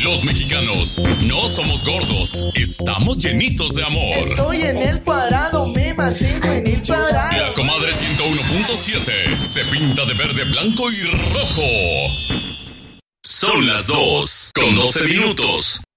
Los mexicanos no somos gordos, estamos llenitos de amor. Estoy en el cuadrado, me mantengo en el cuadrado. La comadre 101.7 se pinta de verde, blanco y rojo. Son las 2:12.